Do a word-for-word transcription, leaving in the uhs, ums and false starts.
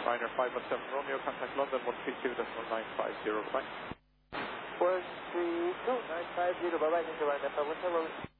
Ryanair five one seven Romeo, contact London one three two nine five zero, bye. one three two nine five zero, bye bye, thank you, Ryanair five one seven Romeo.